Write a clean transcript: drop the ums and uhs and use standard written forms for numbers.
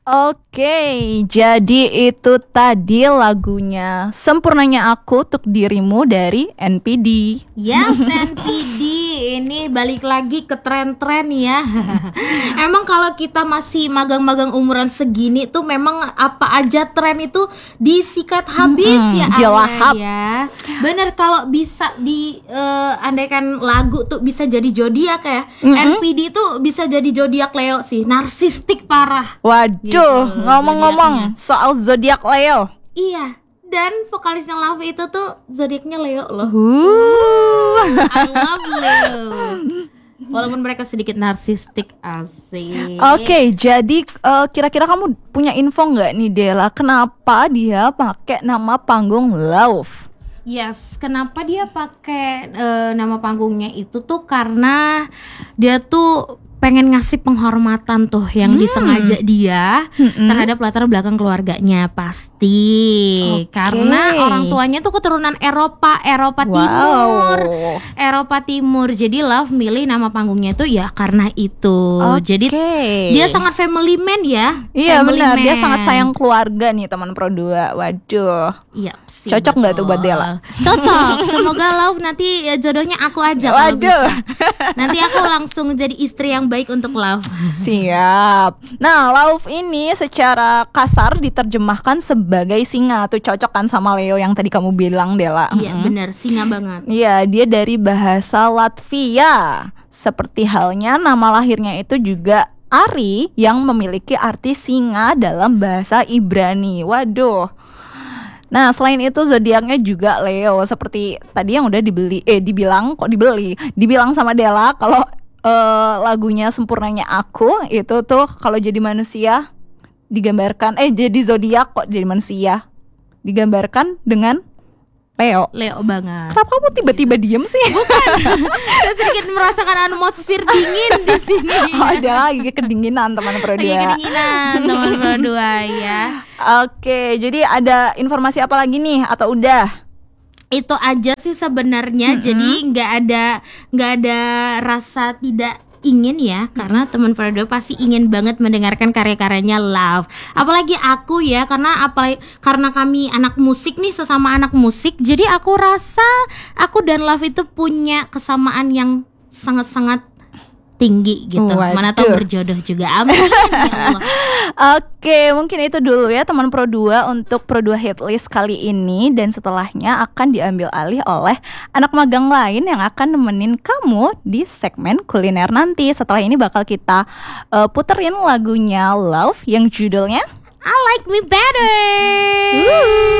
Oke, jadi itu tadi lagunya Sempurnanya Aku Untuk Dirimu dari NPD. Yes, NPD. Ini balik lagi ke tren-tren ya. Emang kalau kita masih magang-magang umuran segini tuh memang apa aja tren itu disikat habis ya, dilahap. ya. Bener, kalau bisa andaikan lagu tuh bisa jadi zodiak ya. NPD tuh bisa jadi zodiak Leo sih. Narsistik parah. Waduh, ngomong-ngomong soal zodiak Leo. Iya, dan vokalis yang Love itu tuh zodiaknya Leo loh. I love Leo. Walaupun mereka sedikit narsistik, asik. Oke, jadi kira-kira kamu punya info nggak nih Dela? Kenapa dia pakai nama panggung Love? Yes, kenapa dia pakai nama panggungnya itu tuh karena dia tuh pengen ngasih penghormatan tuh yang disengaja dia terhadap latar belakang keluarganya pasti. Karena orang tuanya tuh keturunan Eropa Timur. Jadi Love milih nama panggungnya tuh ya karena itu. Jadi dia sangat family man ya. Iya benar, dia sangat sayang keluarga nih teman Pro 2. Waduh. Iya, cocok nggak tuh buat Dela? Cocok. Semoga Love nanti jodohnya aku aja. Waduh. Nanti aku langsung jadi istri yang baik untuk Love. Siap. Nah, Love ini secara kasar diterjemahkan sebagai singa. Tuh cocok kan sama Leo yang tadi kamu bilang, Dela? Iya, benar, singa banget. Iya, dia dari bahasa Latvia. Seperti halnya nama lahirnya itu juga Ari yang memiliki arti singa dalam bahasa Ibrani. Waduh. Nah, selain itu zodiaknya juga Leo, seperti tadi yang udah dibilang sama Dela kalau lagunya Sempurnanya Aku itu tuh kalau jadi manusia digambarkan jadi zodiak kok jadi manusia digambarkan dengan Leo banget. Kenapa kamu tiba-tiba diem sih? Bukan, saya sedikit merasakan atmosfer dingin di sini. Ada lagi kedinginan teman Pro 2. Kedinginan teman Pro 2 ya. Oke, jadi ada informasi apa lagi nih atau udah? Itu aja sih sebenarnya. Jadi nggak ada rasa tidak ingin ya, karena teman Pro 2 pasti ingin banget mendengarkan karya-karyanya Love. Apalagi aku ya, karena kami anak musik nih, sesama anak musik. Jadi aku rasa aku dan Love itu punya kesamaan yang sangat-sangat tinggi gitu. Waduh. Mana tahu berjodoh juga. Amin ya Allah. Oke, mungkin itu dulu ya teman Pro 2 untuk Pro 2 Hitlist kali ini. Dan setelahnya akan diambil alih oleh anak magang lain yang akan nemenin kamu di segmen kuliner nanti. Setelah ini bakal kita puterin lagunya Love yang judulnya I Like Me Better.